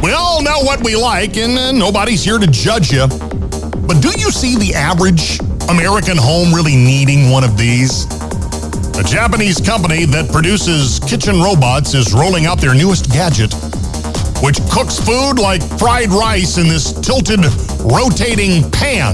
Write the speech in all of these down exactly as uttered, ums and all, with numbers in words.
We all know what we like, and uh, nobody's here to judge you. But do you see the average American home really needing one of these? A Japanese company that produces kitchen robots is rolling out their newest gadget, which cooks food like fried rice in this tilted, rotating pan.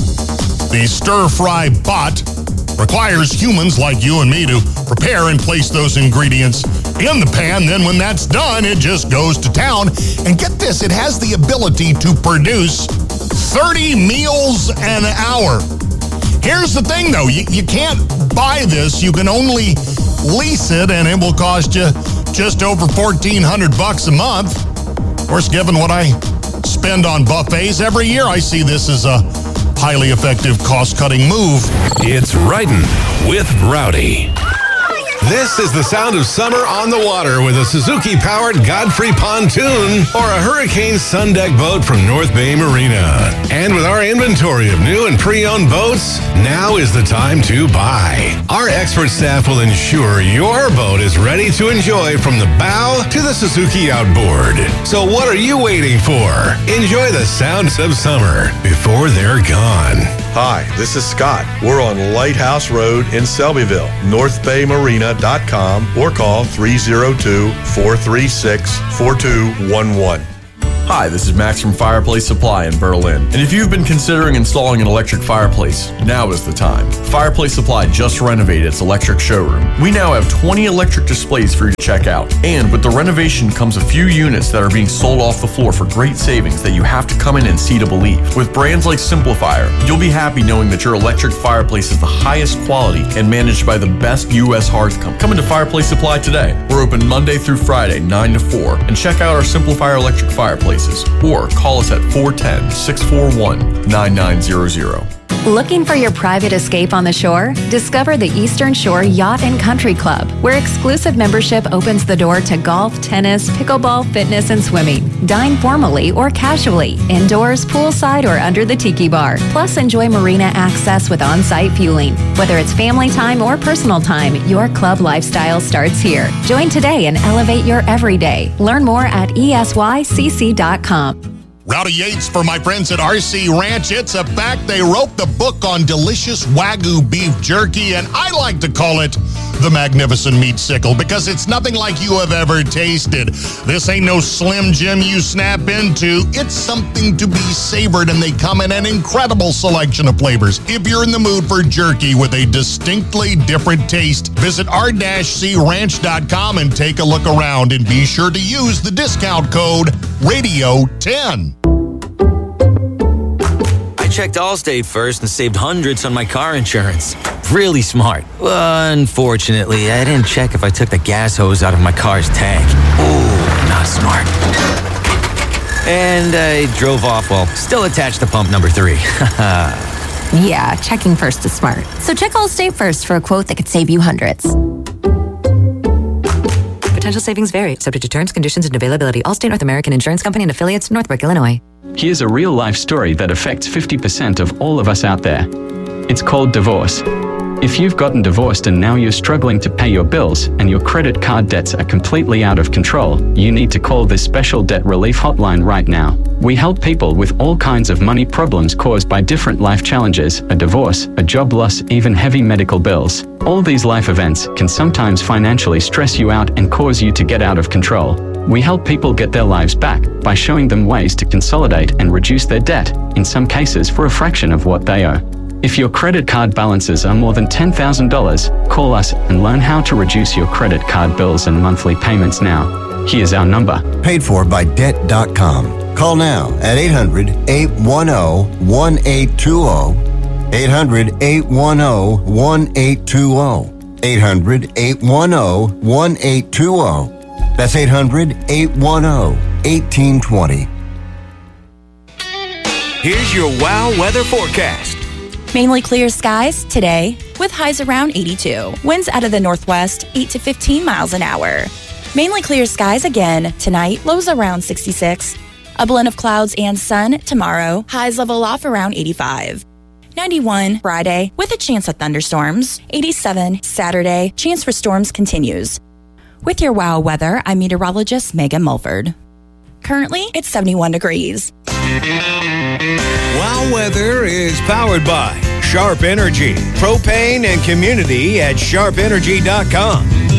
The stir-fry bot requires humans like you and me to prepare and place those ingredients in the pan. Then when that's done, it just goes to town. And get this, it has the ability to produce thirty meals an hour. Here's the thing, though. You, you can't buy this. You can only lease it, and it will cost you just over fourteen hundred bucks a month. Of course, given what I spend on buffets every year, I see this as a highly effective cost-cutting move. It's Riding with Rowdy. This is the sound of summer on the water with a Suzuki-powered Godfrey pontoon or a Hurricane Sun Deck boat from North Bay Marina. And with our inventory of new and pre-owned boats, now is the time to buy. Our expert staff will ensure your boat is ready to enjoy from the bow to the Suzuki outboard. So what are you waiting for? Enjoy the sounds of summer before they're gone. Hi, this is Scott. We're on Lighthouse Road in Selbyville, north bay marina dot com, or call three oh two, four three six, four two one one. Hi, this is Max from Fireplace Supply in Berlin. And if you've been considering installing an electric fireplace, now is the time. Fireplace Supply just renovated its electric showroom. We now have twenty electric displays for you to check out. And with the renovation comes a few units that are being sold off the floor for great savings that you have to come in and see to believe. With brands like Simplifier, you'll be happy knowing that your electric fireplace is the highest quality and managed by the best U S hearth company. Come into Fireplace Supply today. We're open Monday through Friday, nine to four. And check out our Simplifier electric fireplace. Or call us at four one zero, six four one, nine nine zero zero. Looking for your private escape on the shore? Discover the Eastern Shore Yacht and Country Club, where exclusive membership opens the door to golf, tennis, pickleball, fitness, and swimming. Dine formally or casually, indoors, poolside, or under the tiki bar. Plus, enjoy marina access with on-site fueling. Whether it's family time or personal time, your club lifestyle starts here. Join today and elevate your everyday. Learn more at E S Y C C dot com. Rowdy Yates for my friends at R C Ranch. It's a fact they wrote the book on delicious Wagyu beef jerky, and I like to call it the Magnificent Meat Sickle because it's nothing like you have ever tasted. This ain't no Slim Jim you snap into. It's something to be savored, and they come in an incredible selection of flavors. If you're in the mood for jerky with a distinctly different taste, visit r c ranch dot com and take a look around, and be sure to use the discount code radio ten. I checked Allstate first and saved hundreds on my car insurance. Really smart. Unfortunately, I didn't check if I took the gas hose out of my car's tank. Ooh, not smart. And I drove off while still attached to pump number three. Yeah, checking first is smart. So check Allstate first for a quote that could save you hundreds. Potential savings vary, subject to terms, conditions, and availability. Allstate North American Insurance Company and affiliates, Northbrook, Illinois. Here's a real-life story that affects fifty percent of all of us out there. It's called divorce. If you've gotten divorced and now you're struggling to pay your bills and your credit card debts are completely out of control, you need to call this special debt relief hotline right now. We help people with all kinds of money problems caused by different life challenges, a divorce, a job loss, even heavy medical bills. All these life events can sometimes financially stress you out and cause you to get out of control. We help people get their lives back by showing them ways to consolidate and reduce their debt, in some cases for a fraction of what they owe. If your credit card balances are more than ten thousand dollars, call us and learn how to reduce your credit card bills and monthly payments now. Here's our number. Paid for by debt dot com. Call now at eight hundred, eight one zero, one eight two zero. eight hundred, eight one zero, one eight two zero. eight hundred, eight one zero, one eight two zero. That's eight hundred, eight one zero, one eight two zero. Here's your WOW weather forecast. Mainly clear skies today with highs around eighty-two. Winds out of the northwest, eight to fifteen miles an hour. Mainly clear skies again tonight, lows around sixty-six. A blend of clouds and sun tomorrow, highs level off around eighty-five. ninety-one Friday with a chance of thunderstorms. eighty-seven Saturday, chance for storms continues. With your WOW weather, I'm meteorologist Megan Mulford. Currently, it's seventy-one degrees. Wow Weather is powered by Sharp Energy, propane and community at sharp energy dot com.